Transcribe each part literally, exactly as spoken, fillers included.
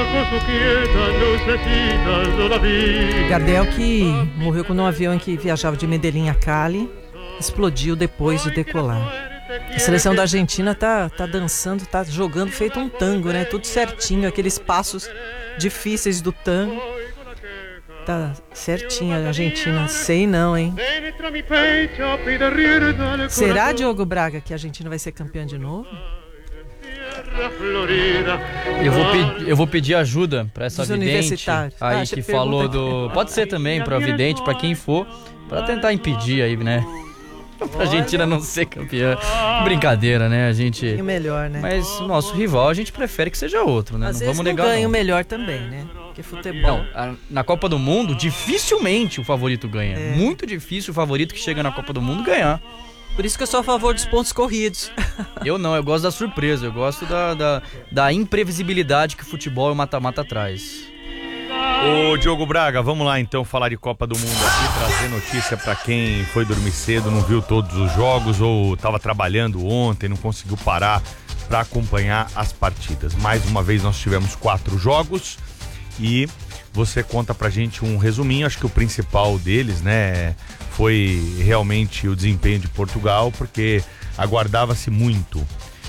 Gardel, que morreu quando um avião em que viajava de Medellín a Cali explodiu depois de decolar. A seleção da Argentina tá, tá dançando, tá jogando feito um tango, né? Tudo certinho, aqueles passos difíceis do tango. Tá certinho a Argentina, sei não, hein? Será, Diogo Braga, que a Argentina vai ser campeã de novo? Eu vou, pe- eu vou pedir ajuda para essa Dos vidente aí ah, que falou do... Pode ser também para vidente, para quem for, para tentar impedir aí, né? Pra Argentina não ser campeã. Brincadeira, né? A gente... E o melhor, né? Mas o nosso rival a gente prefere que seja outro, né? Às não vezes vamos não negar. ganha não. o melhor também, né? Porque futebol... Não, a- na Copa do Mundo, dificilmente o favorito ganha. É. Muito difícil o favorito que chega na Copa do Mundo ganhar. Por isso que eu sou a favor dos pontos corridos. Eu não, eu gosto da surpresa, eu gosto da, da, da imprevisibilidade que o futebol e o mata-mata traz. Ô Diogo Braga, vamos lá então falar de Copa do Mundo aqui, trazer notícia pra quem foi dormir cedo, não viu todos os jogos ou tava trabalhando ontem, não conseguiu parar pra acompanhar as partidas. Mais uma vez nós tivemos quatro jogos e você conta pra gente um resuminho, acho que o principal deles, né, foi realmente o desempenho de Portugal, porque aguardava-se muito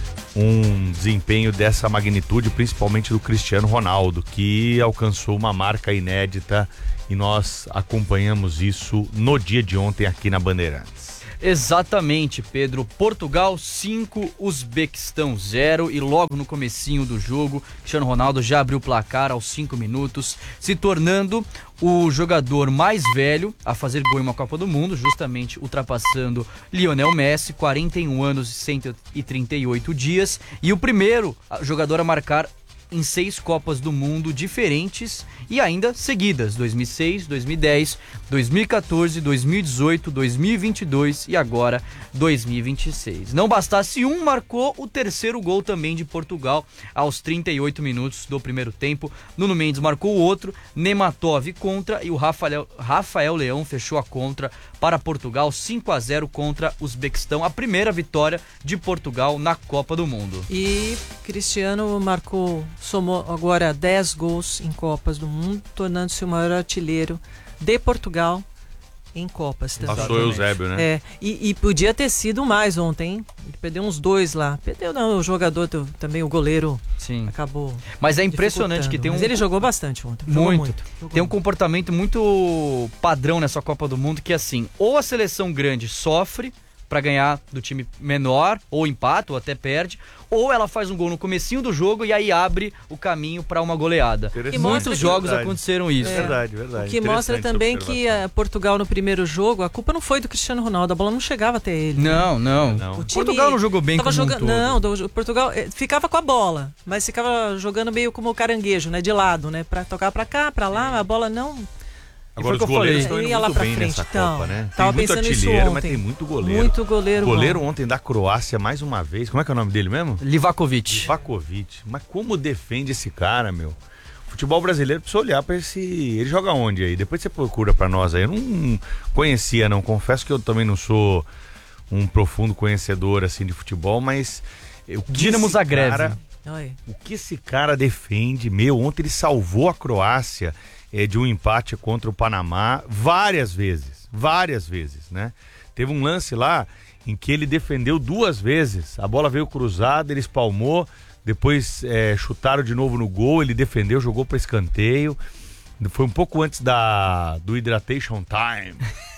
um desempenho dessa magnitude, principalmente do Cristiano Ronaldo, que alcançou uma marca inédita e nós acompanhamos isso no dia de ontem aqui na Bandeirantes. Exatamente, Pedro. Portugal cinco, Uzbequistão zero e logo no comecinho do jogo, Cristiano Ronaldo já abriu o placar aos cinco minutos, se tornando o jogador mais velho a fazer gol em uma Copa do Mundo, justamente ultrapassando Lionel Messi, quarenta e um anos e cento e trinta e oito dias, e o primeiro jogador a marcar em seis Copas do Mundo diferentes e ainda seguidas, dois mil e seis, dois mil e dez, dois mil e quatorze, dois mil e dezoito, dois mil e vinte e dois e agora dois mil e vinte e seis. Não bastasse um, marcou o terceiro gol também de Portugal aos trinta e oito minutos do primeiro tempo. Nuno Mendes marcou o outro, Nematov contra e o Rafael, Rafael Leão fechou a contra para Portugal, cinco a zero contra o Uzbequistão, a primeira vitória de Portugal na Copa do Mundo. E Cristiano marcou, somou agora dez gols em Copas do Mundo, tornando-se o maior artilheiro de Portugal em Copas também. Passou o Eusébio, né? É, e, e podia ter sido mais ontem, hein? Ele perdeu uns dois lá. Perdeu não, o jogador do, também, o goleiro. Sim. Acabou. Mas é impressionante que tem um... Mas ele jogou bastante ontem. Jogou Muito. muito. Jogou Tem um muito. comportamento muito padrão nessa Copa do Mundo, que assim, ou a seleção grande sofre pra ganhar do time menor, ou empata, ou até perde, ou ela faz um gol no comecinho do jogo e aí abre o caminho pra uma goleada. Interessante. Muitos jogos Verdade. aconteceram isso. É. Verdade, verdade. O que mostra Interessante também essa que a Portugal no primeiro jogo, a culpa não foi do Cristiano Ronaldo, a bola não chegava até ele. Não, não. Não. O time Portugal não jogou bem tava como um jogando, todo. Não, do- Portugal eh, ficava com a bola, mas ficava jogando meio como caranguejo, né, de lado, né, para tocar pra cá, pra lá, a bola não. Agora foi os o que eu goleiros falei. estão indo Ia lá muito pra bem frente, nessa então. Copa, né? Tava Tem muito pensando nisso artilheiro, mas ontem. tem muito goleiro. Muito goleiro. O goleiro bom. ontem da Croácia, mais uma vez. Como é que é o nome dele mesmo? Livakovic. Vakovic. Mas como defende esse cara, meu? Futebol brasileiro precisa olhar pra esse... Ele joga onde aí? Depois você procura pra nós aí. Eu não conhecia, não. Confesso que eu também não sou um profundo conhecedor, assim, de futebol, mas... O que Dinamo esse Zagreb. cara- Olha. O que esse cara defende, meu, ontem ele salvou a Croácia é, de um empate contra o Panamá várias vezes, várias vezes, né? Teve um lance lá em que ele defendeu duas vezes, a bola veio cruzada, ele espalmou, depois é, chutaram de novo no gol, ele defendeu, jogou para escanteio, foi um pouco antes da, do Hydration Time,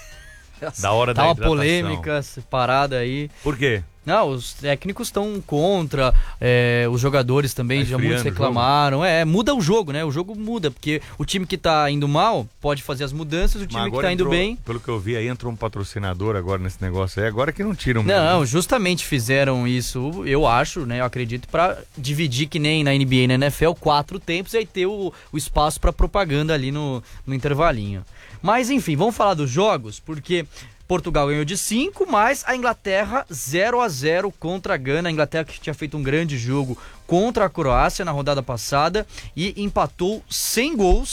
da hora Tá da uma hidratação. polêmica separada aí. Por quê? Não, os técnicos estão contra, é, os jogadores também, Tá já muitos esfriando o reclamaram. É, muda o jogo, né? O jogo muda, porque o time que tá indo mal pode fazer as mudanças, o time Mas que agora tá indo entrou, bem... pelo que eu vi aí, entrou um patrocinador agora nesse negócio aí, agora que não tiram. Não, justamente fizeram isso, eu acho, né? Eu acredito, pra dividir que nem na N B A e na N F L, quatro tempos e aí ter o, o espaço pra propaganda ali no, no intervalinho. Mas enfim, vamos falar dos jogos, porque Portugal ganhou de cinco, mas a Inglaterra zero a zero contra a Gana. A Inglaterra que tinha feito um grande jogo contra a Croácia na rodada passada e empatou sem gols.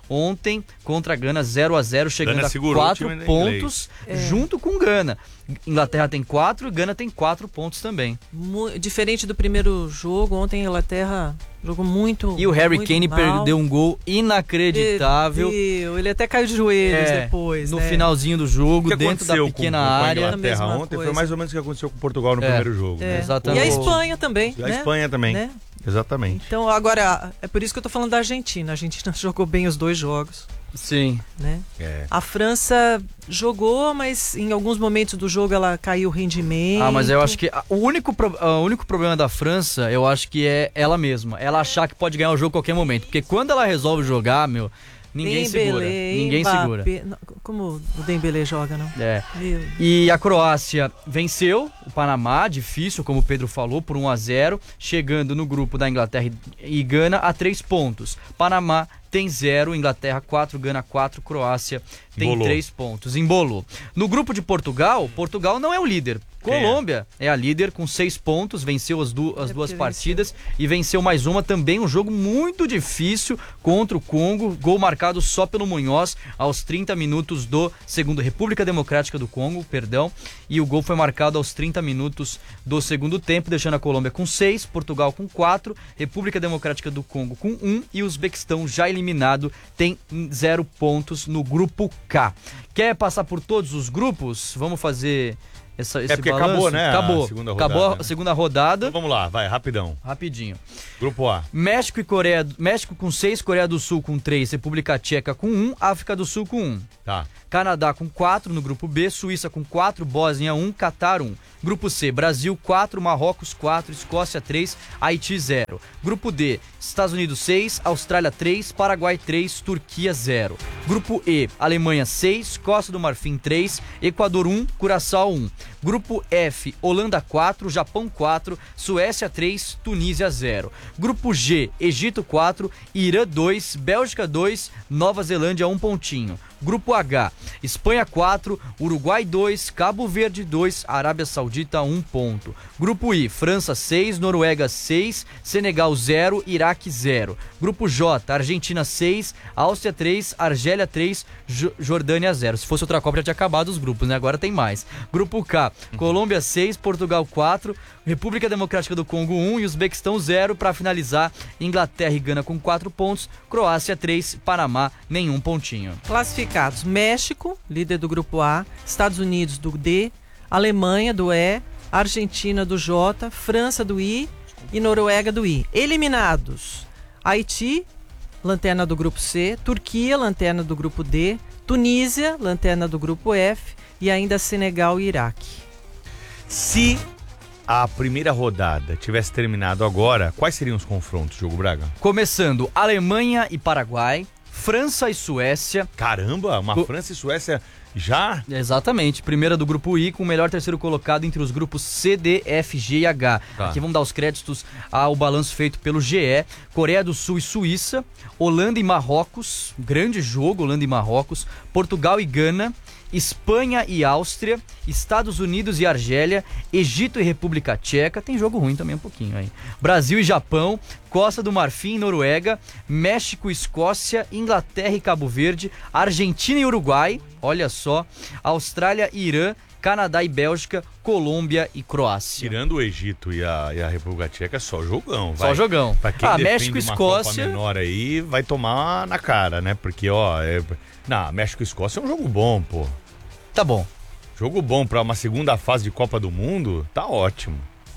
ontem contra a Gana zero a zero, chegando Gana a quatro pontos é. junto com Gana. Inglaterra tem quatro e Gana tem quatro pontos também. Mu- diferente do primeiro jogo, ontem a Inglaterra jogou muito E o Harry muito Kane mal. perdeu um gol inacreditável. Perdeu. Ele até caiu de joelhos É, depois, no né? finalzinho do jogo, O que dentro da aconteceu pequena com, com a área. Inglaterra A mesma ontem coisa. foi mais ou menos o que aconteceu com Portugal no É. primeiro jogo. É. Né? Exatamente. E a Espanha também, E a né? Espanha também. Né? Exatamente. Então, agora, é por isso que eu tô falando da Argentina. A Argentina jogou bem os dois jogos, Sim. né? É. A França jogou, mas em alguns momentos do jogo ela caiu o rendimento. Ah, mas eu acho que a- o único, pro- o único problema da França, eu acho que é ela mesma. Ela achar que pode ganhar o jogo a qualquer momento. Porque quando ela resolve jogar, meu, ninguém Dembélé, segura. Ninguém Mbappé. segura. Não, como o Dembélé joga, não? É. Meu. E a Croácia venceu o Panamá, difícil, como o Pedro falou, por um a zero, chegando no grupo da Inglaterra e Gana a três pontos. Panamá tem zero, Inglaterra quatro, Gana quatro, Croácia tem Embolou. três pontos. Embolou. No grupo de Portugal, Portugal não é o líder. Quem é? Colômbia é a líder com seis pontos, venceu as, du as É duas porque partidas e venceu mais uma também, um jogo muito difícil contra o Congo, gol marcado só pelo Munhoz aos trinta minutos do segundo, República Democrática do Congo, perdão, e o gol foi marcado aos trinta minutos do segundo tempo, deixando a Colômbia com seis, Portugal com quatro, República Democrática do Congo com um e o Uzbequistão já eliminado tem zero pontos no grupo K. Quer passar por todos os grupos? Vamos fazer essa, esse É porque balanço? acabou, né, a Acabou. segunda rodada, Acabou né? a segunda rodada. Então vamos lá, vai, rapidão. Rapidinho. Grupo A. México e Coreia, México com seis, Coreia do Sul com três, República Tcheca com um, África do Sul com um. Tá. Canadá com quatro no grupo B, Suíça com quatro, Bósnia um, Catar um. Grupo C, Brasil quatro, Marrocos quatro, Escócia três, Haiti zero. Grupo D, Estados Unidos seis, Austrália três, Paraguai três, Turquia zero. Grupo E, Alemanha seis, Costa do Marfim três, Equador um, Curaçao um. Grupo F, Holanda quatro, Japão quatro, Suécia três, Tunísia zero. Grupo G, Egito quatro, Irã dois, Bélgica dois, Nova Zelândia um pontinho. Grupo H, Espanha quatro, Uruguai dois, Cabo Verde dois, Arábia Saudita um ponto. Grupo I, França seis, Noruega seis, Senegal zero, Iraque zero. Grupo J, Argentina seis, Áustria três, Argélia três, Jo- Jordânia zero. Se fosse outra Copa já tinha acabado os grupos, né? Agora tem mais. Grupo K, Colômbia seis, Portugal quatro, República Democrática do Congo um e Uzbequistão zero. Para finalizar, Inglaterra e Gana com quatro pontos, Croácia três, Panamá nenhum pontinho. Classificados: México, líder do grupo A, Estados Unidos do D, Alemanha do E, Argentina do J, França do I e Noruega do I. Eliminados: Haiti, lanterna do grupo C, Turquia, lanterna do grupo D, Tunísia, lanterna do grupo F e ainda Senegal e Iraque. Se a primeira rodada tivesse terminado agora, quais seriam os confrontos, Diogo Braga? Começando, Alemanha e Paraguai, França e Suécia. Caramba, uma O- França e Suécia já? Exatamente, primeira do grupo I, com o melhor terceiro colocado entre os grupos C, D, F, G e H. Tá. Aqui vamos dar os créditos ao balanço feito pelo G E. Coreia do Sul e Suíça, Holanda e Marrocos, grande jogo, Holanda e Marrocos, Portugal e Gana, Espanha e Áustria, Estados Unidos e Argélia, Egito e República Tcheca, tem jogo ruim também um pouquinho aí. Brasil e Japão, Costa do Marfim e Noruega, México e Escócia, Inglaterra e Cabo Verde, Argentina e Uruguai, olha só, Austrália e Irã, Canadá e Bélgica, Colômbia e Croácia. Tirando o Egito e a, e a República Tcheca, só jogão. Só vai. jogão. Pra quem Ah, defende México e uma Escócia. Copa menor aí, vai tomar na cara, né? Porque, ó, é... não, México e Escócia é um jogo bom, pô. Tá bom. Jogo bom pra uma segunda fase de Copa do Mundo, tá ótimo.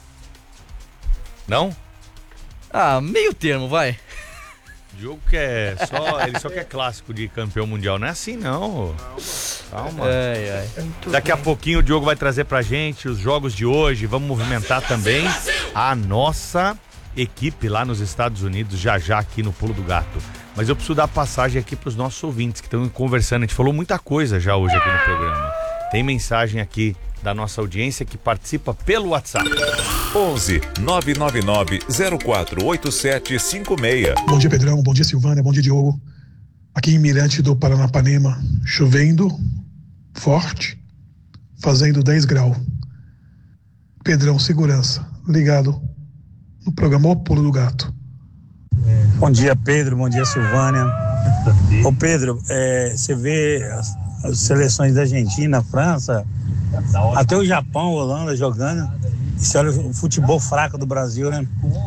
Não? Ah, meio termo, vai. Jogo que é só, ele só quer clássico de campeão mundial, não é assim não. Calma. Ai, ai. Muito Daqui a bem. pouquinho o Diogo vai trazer pra gente os jogos de hoje, vamos movimentar também a nossa equipe lá nos Estados Unidos, já já aqui no Pulo do Gato. Mas eu preciso dar passagem aqui pros nossos ouvintes que estão conversando, a gente falou muita coisa já hoje aqui no programa. Tem mensagem aqui da nossa audiência que participa pelo WhatsApp. onze nove nove nove zero quatro oito sete cinco seis. Bom dia, Pedrão. Bom dia, Silvânia. Bom dia, Diogo. Aqui em Mirante do Paranapanema, chovendo forte, fazendo dez graus. Pedrão, segurança, ligado no programa O Pulo do Gato. Bom dia, Pedro. Bom dia, Silvânia. Ô Pedro, é, você vê as, as seleções da Argentina, França, até o Japão, Holanda jogando. Você olha o futebol fraco do Brasil, né?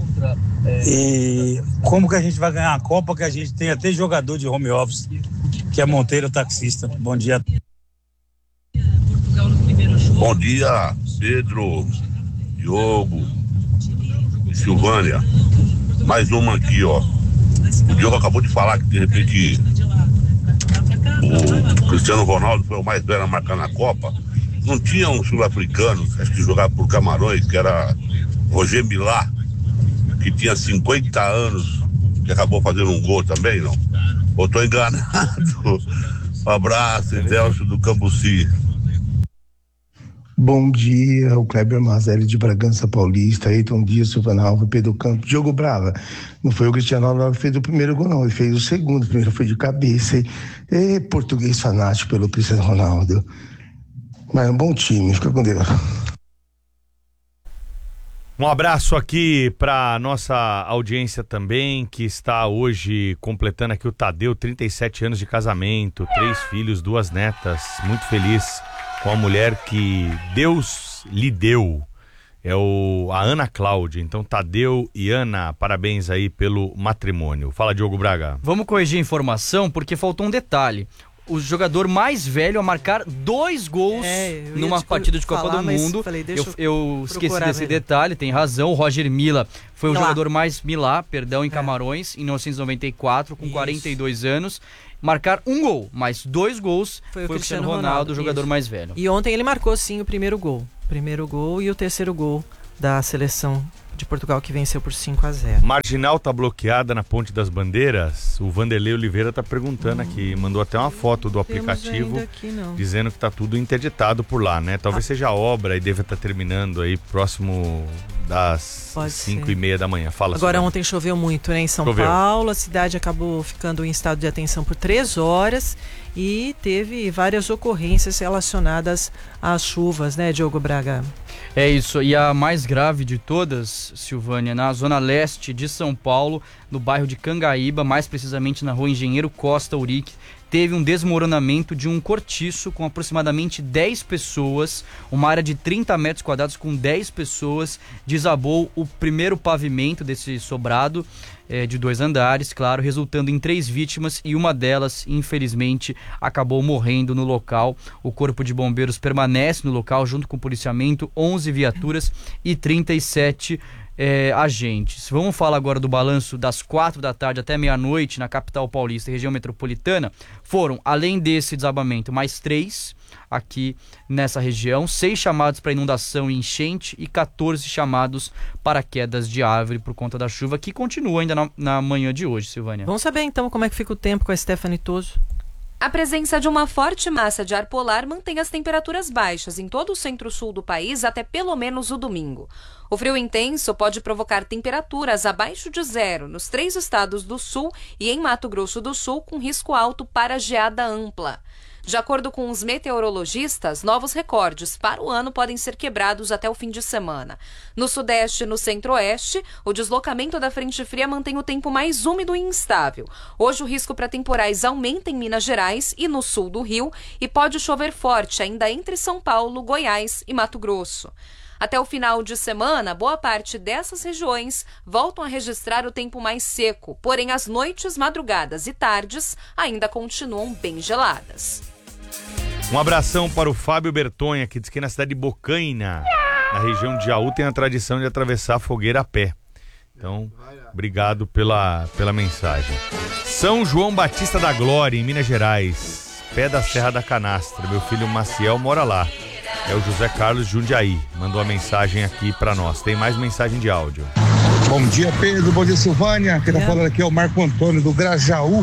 E como que a gente vai ganhar a Copa que a gente tem até jogador de home office, que é Monteiro taxista. Bom dia. Bom dia, Pedro, Diogo, Silvânia. Mais uma aqui, ó. O Diogo acabou de falar que de repente o Cristiano Ronaldo foi o mais velho a marcar na Copa. Não tinha um sul-africano, acho que jogava por Camarões, que era Roger Milá, que tinha cinquenta anos, que acabou fazendo um gol também, não? Ou tô enganado? Um abraço, Delcio do Cambuci. Bom dia, o Kleber Mazelli de Bragança Paulista, Eiton Dias, Silvana Alves, Pedro Campos, Diogo Brava. Não foi o Cristiano Ronaldo que fez o primeiro gol, não, ele fez o segundo, o primeiro foi de cabeça. E português fanático pelo Cristiano Ronaldo. Mas é um bom time, fica com Deus. Um abraço aqui para nossa audiência também, que está hoje completando aqui o Tadeu, trinta e sete anos de casamento, três filhos, duas netas, muito feliz com a mulher que Deus lhe deu. É o, a Ana Cláudia. Então, Tadeu e Ana, parabéns aí pelo matrimônio. Fala, Diogo Braga. Vamos corrigir a informação, porque faltou um detalhe. O jogador mais velho a marcar dois gols é, numa partida de Copa falar, do Mundo. Falei, eu eu esqueci desse mesmo. detalhe, tem razão. O Roger Milla foi Milá. o jogador mais Milá, perdão, em Camarões, é. em mil novecentos e noventa e quatro, com Isso. quarenta e dois anos. Marcar um gol, mas dois gols foi o, foi o Cristiano Ronaldo, Ronaldo o jogador Isso. mais velho. E ontem ele marcou sim o primeiro gol. Primeiro gol e o terceiro gol da seleção de Portugal, que venceu por cinco a zero. Marginal tá bloqueada na Ponte das Bandeiras? O Vanderlei Oliveira tá perguntando hum. aqui, mandou até uma foto do aplicativo aqui, dizendo que tá tudo interditado por lá, né? Talvez ah. seja obra e deve estar tá terminando aí próximo das cinco e meia da manhã. Fala. Agora sobre. Ontem choveu muito, né, em São choveu. Paulo, a cidade acabou ficando em estado de atenção por três horas e teve várias ocorrências relacionadas às chuvas, né, Diogo Braga? É isso, e a mais grave de todas, Silvânia, na zona leste de São Paulo, no bairro de Cangaíba, mais precisamente na rua Engenheiro Costa Urique, teve um desmoronamento de um cortiço com aproximadamente dez pessoas, uma área de trinta metros quadrados com dez pessoas, desabou o primeiro pavimento desse sobrado, é, de dois andares, claro, resultando em três vítimas e uma delas, infelizmente, acabou morrendo no local. O Corpo de Bombeiros permanece no local junto com o policiamento, onze viaturas e trinta e sete É, agentes. Vamos falar agora do balanço das quatro da tarde até meia-noite na capital paulista e região metropolitana. Foram, além desse desabamento, mais três aqui nessa região, seis chamados para inundação e enchente e quatorze chamados para quedas de árvore por conta da chuva, que continua ainda na, na manhã de hoje, Silvânia. Vamos saber então como é que fica o tempo com a Stephanie Toso. A presença de uma forte massa de ar polar mantém as temperaturas baixas em todo o centro-sul do país até pelo menos o domingo. O frio intenso pode provocar temperaturas abaixo de zero nos três estados do sul e em Mato Grosso do Sul, com risco alto para geada ampla. De acordo com os meteorologistas, novos recordes para o ano podem ser quebrados até o fim de semana. No sudeste e no centro-oeste, o deslocamento da frente fria mantém o tempo mais úmido e instável. Hoje o risco para temporais aumenta em Minas Gerais e no sul do Rio e pode chover forte ainda entre São Paulo, Goiás e Mato Grosso. Até o final de semana, boa parte dessas regiões voltam a registrar o tempo mais seco, porém as noites, madrugadas e tardes ainda continuam bem geladas. Um abração para o Fábio Bertonha, que diz que na cidade de Bocaina, na região de Jaú, tem a tradição de atravessar a fogueira a pé. Então, obrigado pela, pela mensagem. São João Batista da Glória, em Minas Gerais, pé da Serra da Canastra. Meu filho Maciel mora lá. É o José Carlos Jundiaí, mandou a mensagem aqui para nós. Tem mais mensagem de áudio. Bom dia, Pedro. Bom dia, Silvânia. Quem tá falando aqui é o Marco Antônio do Grajaú.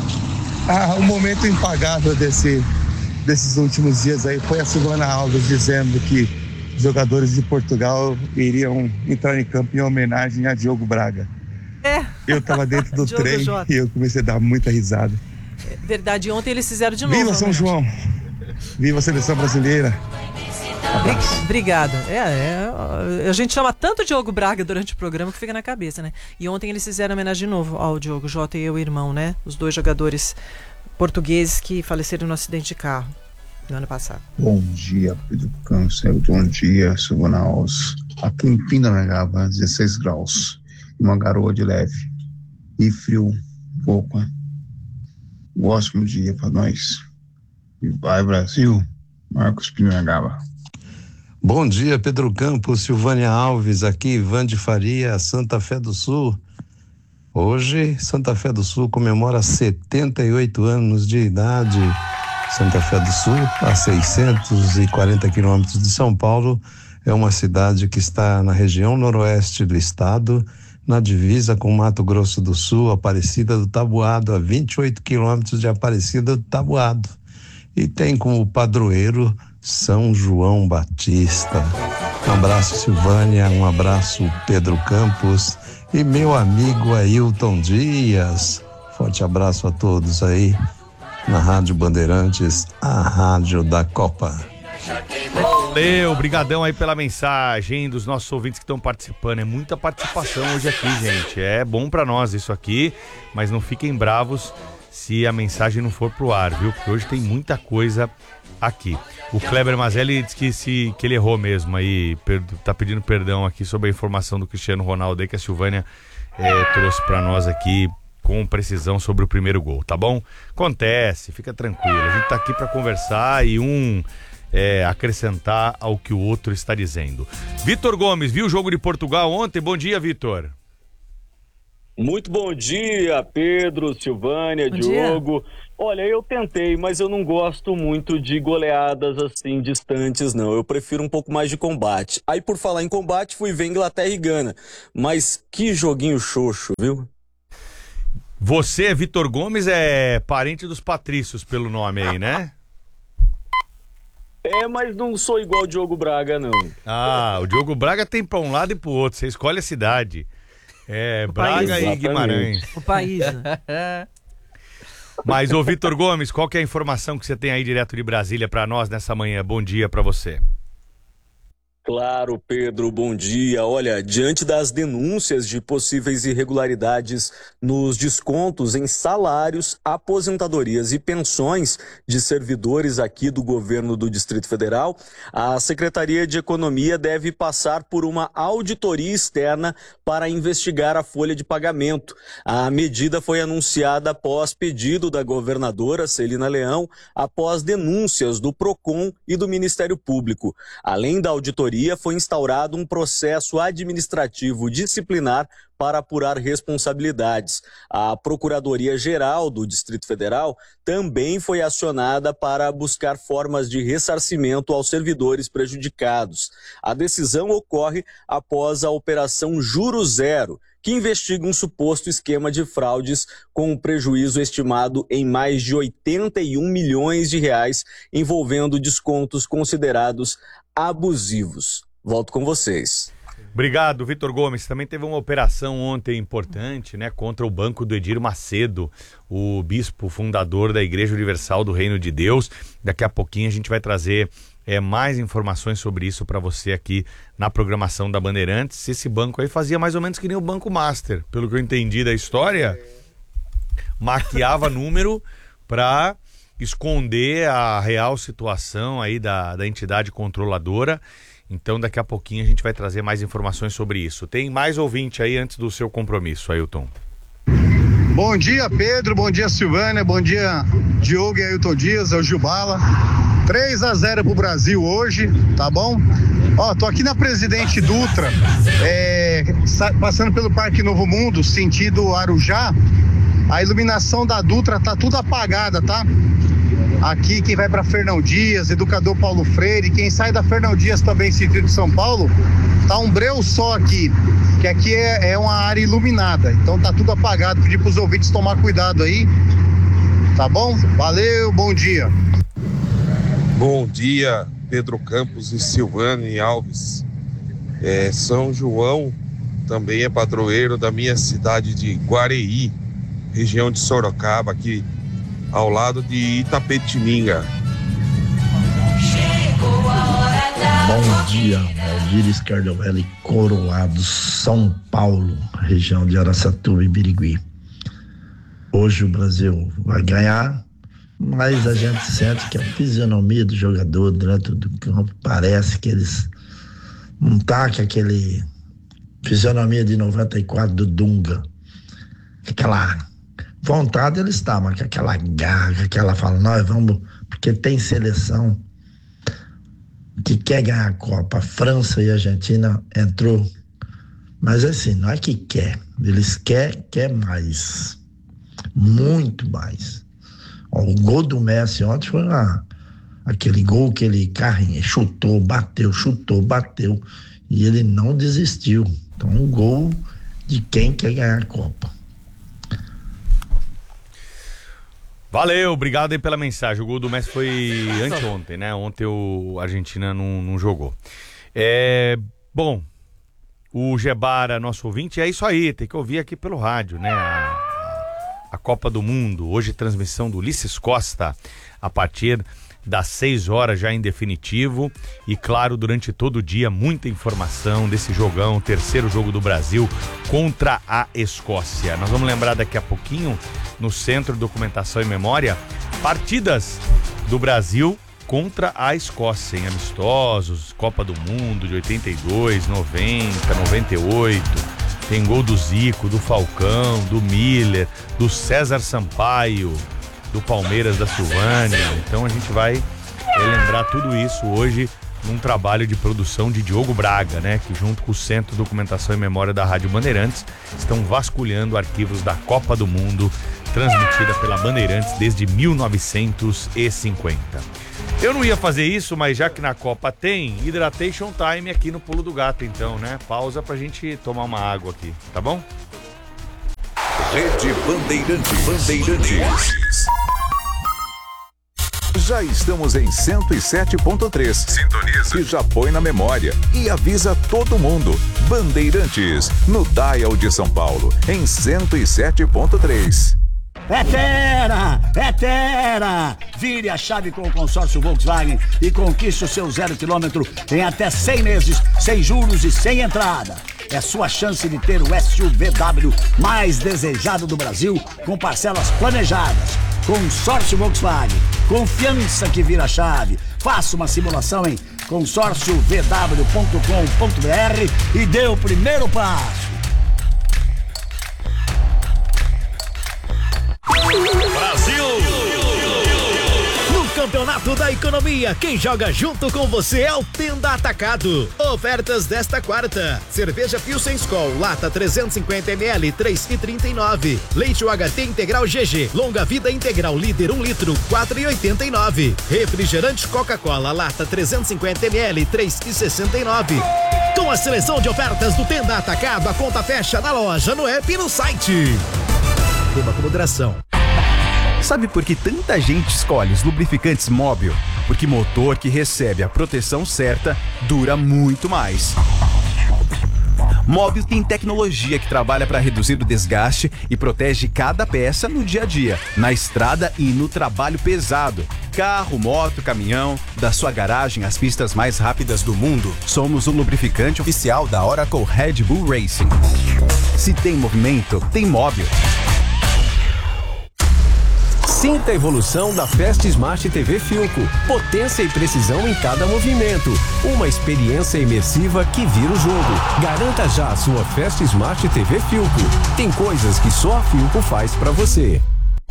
Ah, um momento impagável desse, desses últimos dias aí foi a Silvana Alves dizendo que os jogadores de Portugal iriam entrar em campo em homenagem a Diogo Braga. É. Eu tava dentro do trem e eu comecei a dar muita risada. É verdade, ontem eles fizeram de novo. Viva São João! Viva a seleção brasileira! Obrigada. É, é, a gente chama tanto Diogo Braga durante o programa que fica na cabeça, né? E ontem eles fizeram homenagem de novo ao Diogo, Jota e eu, irmão, né? Os dois jogadores portugueses que faleceram no acidente de carro no ano passado. Bom dia, Pedro Câncer. Bom dia, Silvana Alves. Aqui em Pindamonhangaba, dezesseis graus. Uma garoa de leve. E frio um pouco, né? Um ótimo dia para nós. E vai, Brasil. Marcos Pindamonhangaba. Bom dia, Pedro Campos, Silvânia Alves, aqui Ivan de Faria, Santa Fé do Sul. Hoje, Santa Fé do Sul comemora setenta e oito anos de idade. Santa Fé do Sul, a seiscentos e quarenta quilômetros de São Paulo, é uma cidade que está na região noroeste do estado, na divisa com Mato Grosso do Sul, Aparecida do Taboado, a vinte e oito quilômetros de Aparecida do Taboado. E tem como padroeiro São João Batista. Um abraço, Silvânia, um abraço, Pedro Campos e meu amigo Ailton Dias. Forte abraço a todos aí na Rádio Bandeirantes, a rádio da Copa. Valeu, brigadão aí pela mensagem dos nossos ouvintes que estão participando. É muita participação hoje aqui, gente. É bom pra nós isso aqui, mas não fiquem bravos se a mensagem não for pro ar, viu? Porque hoje tem muita coisa aqui. O Kleber Mazelli disse que, se, que ele errou mesmo aí, per, tá pedindo perdão aqui sobre a informação do Cristiano Ronaldo aí que a Silvânia é, trouxe pra nós aqui com precisão sobre o primeiro gol, tá bom? Acontece, fica tranquilo. A gente tá aqui pra conversar e um é, acrescentar ao que o outro está dizendo. Vitor Gomes, viu o jogo de Portugal ontem? Bom dia, Vitor. Muito bom dia, Pedro, Silvânia, Bom Diogo. dia. Olha, eu tentei, mas eu não gosto muito de goleadas assim distantes, não. Eu prefiro um pouco mais de combate. Aí, por falar em combate, fui ver Inglaterra e Gana. Mas que joguinho xoxo, viu? Você, Vitor Gomes, é parente dos patrícios pelo nome aí, né? É, mas não sou igual o Diogo Braga, não. Ah, o Diogo Braga tem pra um lado e pro outro. Você escolhe a cidade. É, O Braga país. e Guimarães. O país, né? Mas, ô Vitor Gomes, qual que é a informação que você tem aí direto de Brasília pra nós nessa manhã? Bom dia pra você. Claro, Pedro, bom dia. Olha, diante das denúncias de possíveis irregularidades nos descontos em salários, aposentadorias e pensões de servidores aqui do governo do Distrito Federal, a Secretaria de Economia deve passar por uma auditoria externa para investigar a folha de pagamento. A medida foi anunciada após pedido da governadora Celina Leão, após denúncias do Procon e do Ministério Público. Além da auditoria, foi instaurado um processo administrativo disciplinar para apurar responsabilidades. A Procuradoria-Geral do Distrito Federal também foi acionada para buscar formas de ressarcimento aos servidores prejudicados. A decisão ocorre após a Operação Juro Zero, que investiga um suposto esquema de fraudes com um prejuízo estimado em mais de oitenta e um milhões de reais, envolvendo descontos considerados abusivos. Volto com vocês. Obrigado, Vitor Gomes. Também teve uma operação ontem importante, né, contra o banco do Edir Macedo, o bispo fundador da Igreja Universal do Reino de Deus. Daqui a pouquinho a gente vai trazer é, mais informações sobre isso para você aqui na programação da Bandeirantes. Esse banco aí fazia mais ou menos que nem o Banco Master, pelo que eu entendi da história, maquiava número para esconder a real situação aí da, da entidade controladora. Então daqui a pouquinho a gente vai trazer mais informações sobre isso. Tem mais ouvinte aí antes do seu compromisso, Ailton. Bom dia, Pedro, bom dia, Silvânia, bom dia, Diogo e Ailton Dias, é o Gilbala. três a zero pro Brasil hoje, tá bom? Ó, tô aqui na Presidente Dutra, é, passando pelo Parque Novo Mundo, sentido Arujá. A iluminação da Dutra tá tudo apagada, tá? Aqui quem vai para Fernão Dias, Educador Paulo Freire, quem sai da Fernão Dias também, sentido São Paulo, tá um breu só aqui, que aqui é, é uma área iluminada, então tá tudo apagado. Pedir pros ouvintes tomar cuidado aí, tá bom? Valeu, bom dia. Bom dia, Pedro Campos e Silvane Alves. É, São João também é padroeiro da minha cidade de Guareí, região de Sorocaba, aqui ao lado de Itapetininga. Chegou a hora da Bom dia, Valdir Scardovelli, Coroado, São Paulo, região de Araçatuba e Birigui. Hoje o Brasil vai ganhar, mas a gente sente que a fisionomia do jogador dentro do campo parece que eles não tá com aquele fisionomia de noventa e quatro do Dunga. Aquela vontade eles estão, mas com aquela garra, aquela fala, nós vamos, porque tem seleção que quer ganhar a Copa. A França e a Argentina entrou, mas assim, não é que quer, eles querem, quer mais, muito mais. Ó, o gol do Messi ontem foi uma, aquele gol que ele carrinha, chutou, bateu, chutou, bateu, e ele não desistiu. Então, um gol de quem quer ganhar a Copa. Valeu, obrigado aí pela mensagem. O gol do Messi foi anteontem, né? Ontem o a Argentina não, não jogou. É, bom, o Gebara, nosso ouvinte, é isso aí, tem que ouvir aqui pelo rádio, né? A, a Copa do Mundo, hoje transmissão do Ulisses Costa, a partir das seis horas já em definitivo, e claro, durante todo o dia muita informação desse jogão, terceiro jogo do Brasil contra a Escócia. Nós vamos lembrar daqui a pouquinho, no Centro de Documentação e Memória, partidas do Brasil contra a Escócia, em amistosos, Copa do Mundo de oitenta e dois, noventa, noventa e oito, tem gol do Zico, do Falcão, do Miller, do César Sampaio, do Palmeiras, da Silvânia. Então a gente vai lembrar tudo isso hoje num trabalho de produção de Diogo Braga, né, que junto com o Centro de Documentação e Memória da Rádio Bandeirantes estão vasculhando arquivos da Copa do Mundo, transmitida pela Bandeirantes desde mil novecentos e cinquenta. Eu não ia fazer isso, mas já que na Copa tem, Hydration Time aqui no Pulo do Gato, então, né? Pausa pra gente tomar uma água aqui, tá bom? Rede Bandeirantes. Bandeirantes. Já estamos em cento e sete ponto três. Sintoniza. E já põe na memória e avisa todo mundo. Bandeirantes, no Dial de São Paulo, em cento e sete ponto três. É Terra! É Terra! Vire a chave com o consórcio Volkswagen e conquiste o seu zero quilômetro em até cem meses, sem juros e sem entrada. É sua chance de ter o S U V W mais desejado do Brasil, com parcelas planejadas. Consórcio Volkswagen, confiança que vira chave. Faça uma simulação em consórcio v w ponto com ponto b r e dê o primeiro passo. Brasil! No Campeonato da Economia, quem joga junto com você é o Tenda Atacado. Ofertas desta quarta: cerveja Pilsen Skol, lata trezentos e cinquenta mililitros, três reais e trinta e nove centavos. Leite U H T Integral G G, longa vida integral, líder um litro, quatro reais e oitenta e nove centavos. Refrigerante Coca-Cola, lata trezentos e cinquenta mililitros, três reais e sessenta e nove centavos. Com a seleção de ofertas do Tenda Atacado, a conta fecha na loja, no app e no site. Beba com moderação. Sabe por que tanta gente escolhe os lubrificantes Móbil? Porque motor que recebe a proteção certa dura muito mais. Móbil tem tecnologia que trabalha para reduzir o desgaste e protege cada peça no dia a dia, na estrada e no trabalho pesado. Carro, moto, caminhão, da sua garagem às pistas mais rápidas do mundo. Somos o lubrificante oficial da Oracle Red Bull Racing. Se tem movimento, tem Móbil. Sinta a evolução da Fast Smart T V Filco. Potência e precisão em cada movimento. Uma experiência imersiva que vira o jogo. Garanta já a sua Fast Smart T V Filco. Tem coisas que só a Filco faz pra você.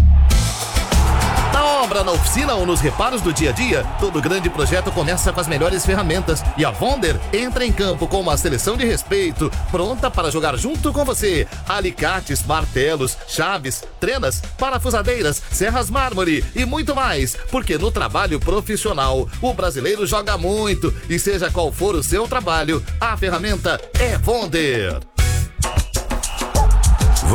Obra na oficina ou nos reparos do dia a dia, todo grande projeto começa com as melhores ferramentas e a Wonder entra em campo com uma seleção de respeito, pronta para jogar junto com você. Alicates, martelos, chaves, trenas, parafusadeiras, serras mármore e muito mais, porque no trabalho profissional o brasileiro joga muito e seja qual for o seu trabalho, a ferramenta é Wonder.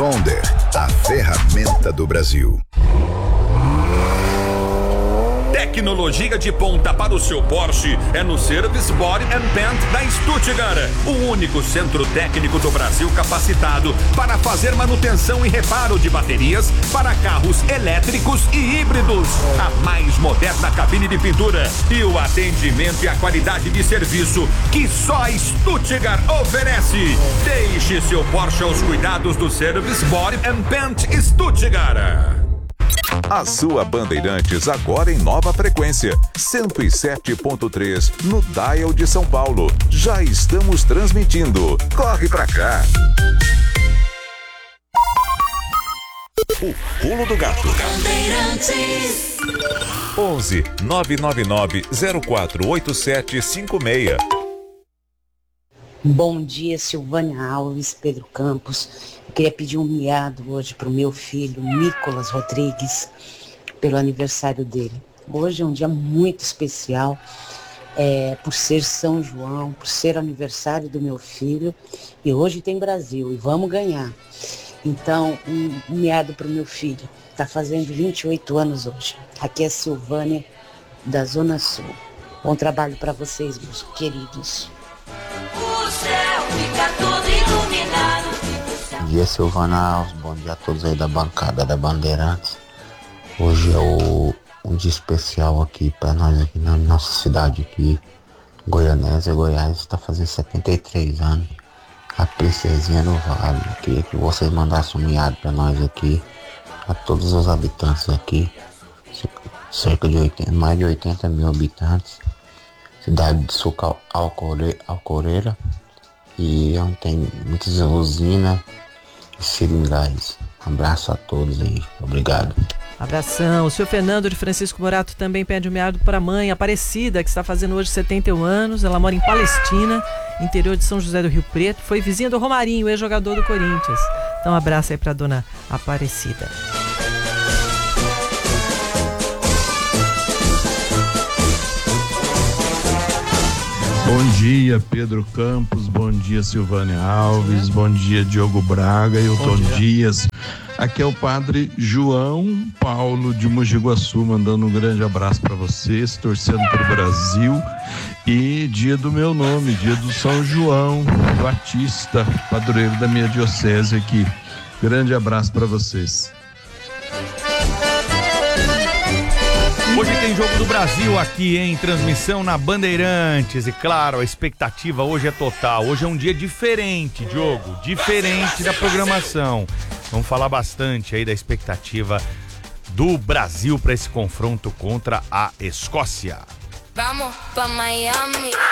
Wonder, a ferramenta do Brasil. Tecnologia de ponta para o seu Porsche é no Service Body and Paint da Stuttgart, o único centro técnico do Brasil capacitado para fazer manutenção e reparo de baterias para carros elétricos e híbridos. A mais moderna cabine de pintura e o atendimento e a qualidade de serviço que só a Stuttgart oferece. Deixe seu Porsche aos cuidados do Service Body and Paint Stuttgart. A sua Bandeirantes agora em nova frequência, cento e sete ponto três no Dial de São Paulo. Já estamos transmitindo. Corre pra cá. O Pulo do Gato. onze nove nove nove zero quatro oito sete cinco seis. Bom dia, Silvânia Alves, Pedro Campos. Eu queria pedir um miado hoje para o meu filho, Nicolas Rodrigues, pelo aniversário dele. Hoje é um dia muito especial, é, por ser São João, por ser aniversário do meu filho. E hoje tem Brasil e vamos ganhar. Então, um, um miado para o meu filho. Está fazendo vinte e oito anos hoje. Aqui é Silvânia, da Zona Sul. Bom trabalho para vocês, meus queridos. O céu fica todo iluminado. Bom dia, Silvana Alves. Bom dia a todos aí da bancada da Bandeirantes. Hoje é o, um dia especial aqui para nós aqui na nossa cidade aqui, Goianésia, Goiás. Está fazendo setenta e três anos. A princesinha no Vale. Eu queria que vocês mandassem um miado para nós aqui, a todos os habitantes aqui, cerca de oitenta, mais de oitenta mil habitantes. Cidade de Suca Alcore, Alcoreira, e onde tem muitas usinas e seringais. Um abraço a todos aí, obrigado. Abração. O senhor Fernando de Francisco Morato também pede um miado para a mãe Aparecida, que está fazendo hoje setenta e um anos. Ela mora em Palestina, interior de São José do Rio Preto. Foi vizinha do Romarinho, ex-jogador do Corinthians. Então um abraço aí para a dona Aparecida. Bom dia, Pedro Campos, bom dia, Silvânia Alves, bom dia, Diogo Braga e o Tom Dias. Aqui é o padre João Paulo de Mogi Guaçu, mandando um grande abraço para vocês, torcendo para o Brasil. E dia do meu nome, dia do São João Batista, padroeiro da minha diocese aqui. Grande abraço para vocês. Hoje tem Jogo do Brasil aqui em transmissão na Bandeirantes e claro, a expectativa hoje é total. Hoje é um dia diferente, Diogo, diferente da programação. Vamos falar bastante aí da expectativa do Brasil para esse confronto contra a Escócia. Vamos pra Miami.